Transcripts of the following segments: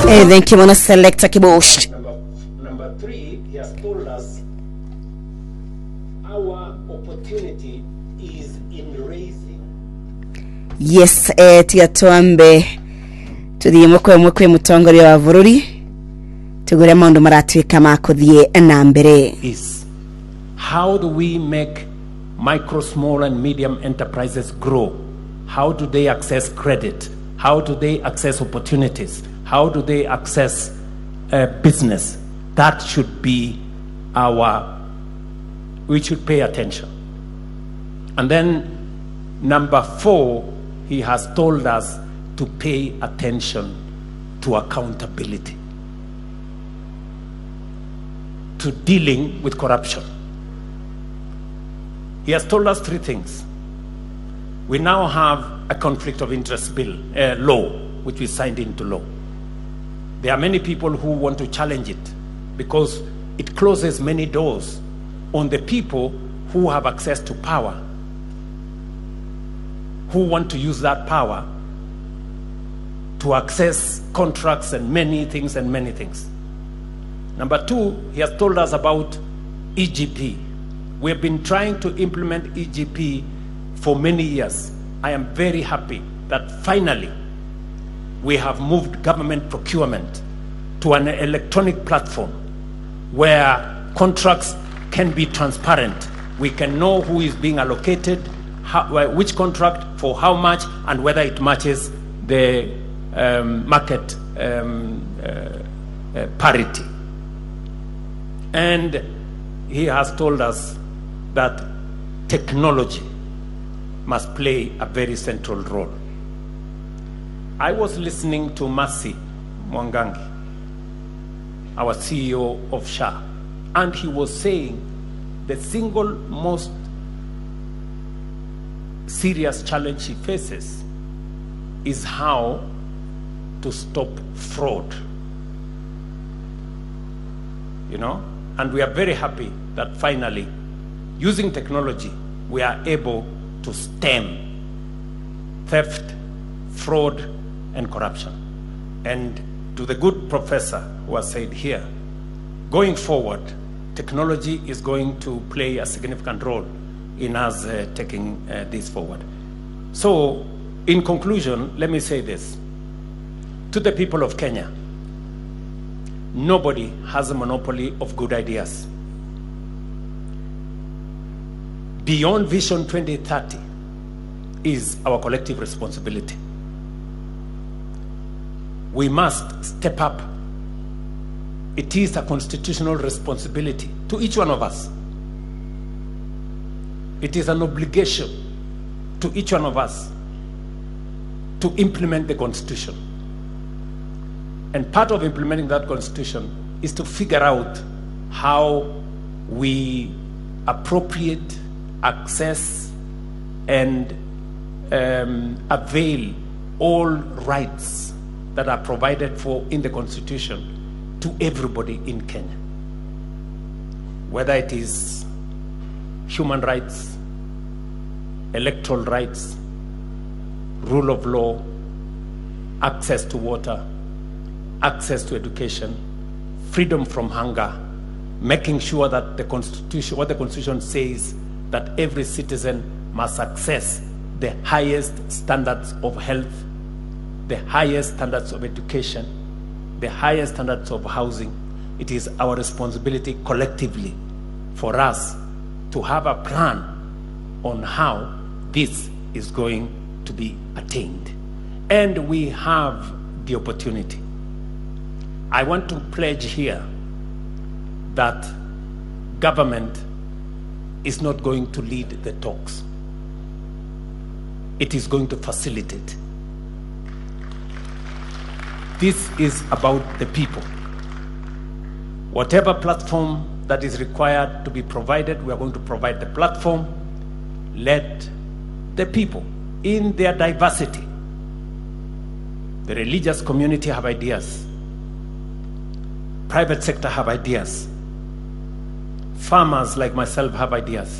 Thank you, Selector Kibosh. Number three, he has told us our opportunity is in raising. Yes, tiatuambe tudhiye mukwe mutongori wa bururi tugure maundu maratwika makuthie na mbere. Is how do we make micro, small and medium enterprises grow? How do they access credit? How do they access opportunities? How do they access business? That should be we should pay attention. And then number four, he has told us to pay attention to accountability, to dealing with corruption. He has told us three things. We now have a conflict of interest law, which we signed into law. There are many people who want to challenge it because it closes many doors on the people who have access to power, who want to use that power to access contracts and many things. Number two, he has told us about EGP. We have been trying to implement EGP for many years. I am very happy that finally we have moved government procurement to an electronic platform where contracts can be transparent. We can know who is being allocated, which contract, for how much, and whether it matches the market parity. And he has told us that technology must play a very central role. I was listening to Mercy Mwangangi, our CEO of SHA, and he was saying the single most serious challenge he faces is how to stop fraud. You know, and we are very happy that finally, using technology, we are able to stem theft, fraud, and corruption. And to the good professor who has said here, going forward, technology is going to play a significant role in us taking this forward. So, in conclusion, let me say this. To the people of Kenya, nobody has a monopoly of good ideas. Beyond Vision 2030 is our collective responsibility. We must step up. It is a constitutional responsibility to each one of us. It is an obligation to each one of us to implement the Constitution. And part of implementing that Constitution is to figure out how we appropriate, access, and avail all rights that are provided for in the Constitution to everybody in Kenya. Whether it is human rights, electoral rights, rule of law, access to water, access to education, freedom from hunger, making sure that the Constitution, what the Constitution says, that every citizen must access the highest standards of health, the highest standards of education, the highest standards of housing. It is our responsibility collectively for us to have a plan on how this is going to be attained. And we have the opportunity. I want to pledge here that government is not going to lead the talks. It is going to facilitate. This is about the people. Whatever platform that is required to be provided, we are going to provide the platform. Let the people, in their diversity, the religious community have ideas, private sector have ideas, farmers like myself have ideas,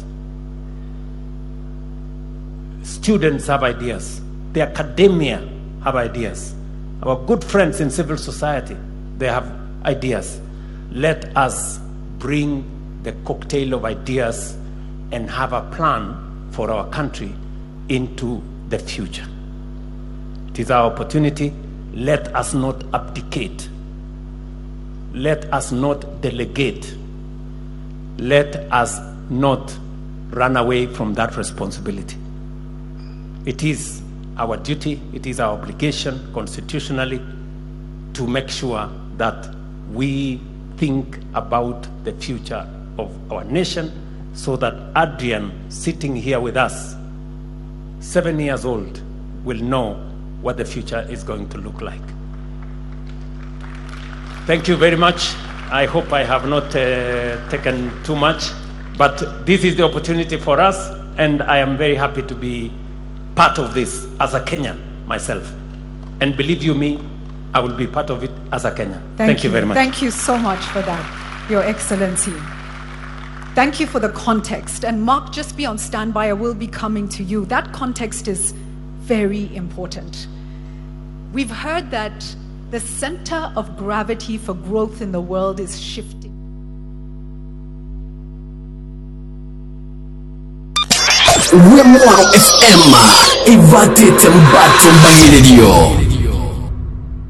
students have ideas, the academia have ideas. our good friends in civil society, they have ideas. Let us bring the cocktail of ideas and have a plan for our country into the future. It is our opportunity. Let us not abdicate. Let us not delegate. Let us not run away from that responsibility. It is our duty, it is our obligation constitutionally to make sure that we think about the future of our nation so that Adrian, sitting here with us, 7 years old, will know what the future is going to look like. Thank you very much. I hope I have not taken too much, but this is the opportunity for us, and I am very happy to be part of this as a Kenyan myself. And believe you me, I will be part of it as a Kenyan. Thank you very much. Thank you so much for that, Your Excellency. Thank you for the context. And Mark, just be on standby. I will be coming to you. That context is very important. We've heard that the center of gravity for growth in the world is shifting. We're FM, Ivatete Mbato Bangiredio.